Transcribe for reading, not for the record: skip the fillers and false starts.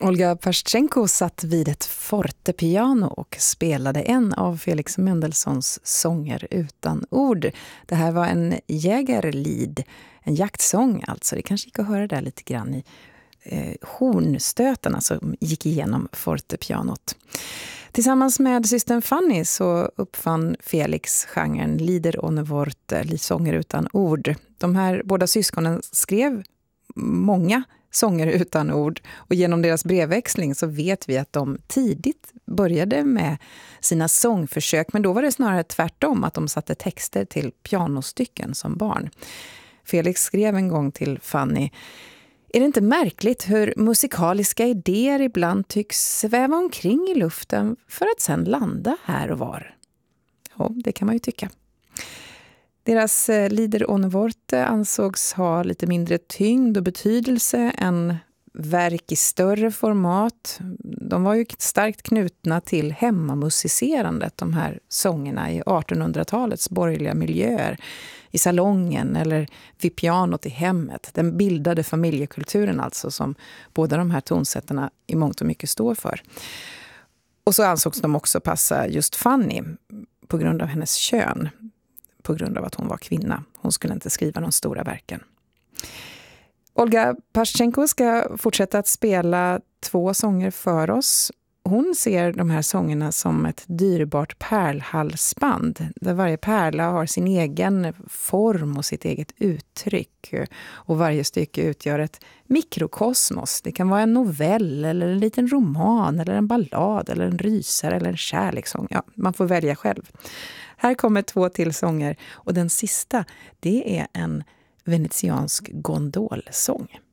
Olga Paschenko satt vid ett fortepiano och spelade en av Felix Mendelssohns sånger utan ord. Det här var en jägarlied, en jaktsång alltså. Det kanske gick att höra där lite grann i hornstötarna som gick igenom fortepianot. Tillsammans med systern Fanny så uppfann Felix genren Lieder ohne Worte, sånger utan ord. De här båda syskonen skrev många sånger utan ord, och genom deras brevväxling så vet vi att de tidigt började med sina sångförsök, men då var det snarare tvärtom, att de satte texter till pianostycken som barn. Felix skrev en gång till Fanny: är det inte märkligt hur musikaliska idéer ibland tycks sväva omkring i luften för att sedan landa här och var? Ja, det kan man ju tycka. Deras Lieder ohne Worte ansågs ha lite mindre tyngd och betydelse än verk i större format. De var ju starkt knutna till hemmamusicerandet, de här sångerna i 1800-talets borgerliga miljöer, i salongen eller vid pianot i hemmet. Den bildade familjekulturen alltså, som båda de här tonsätterna i mångt och mycket står för. Och så ansågs de också passa just Fanny på grund av hennes kön, på grund av att hon var kvinna. Hon skulle inte skriva de stora verken. Olga Paschenko ska fortsätta att spela 2 sånger för oss. Hon ser de här sångerna som ett dyrbart pärlhalsband, där varje pärla har sin egen form och sitt eget uttryck. Och varje stycke utgör ett mikrokosmos. Det kan vara en novell eller en liten roman eller en ballad eller en rysare eller en kärlekssång. Ja, man får välja själv. Här kommer 2 till sånger, och den sista, det är en venetiansk gondolsång.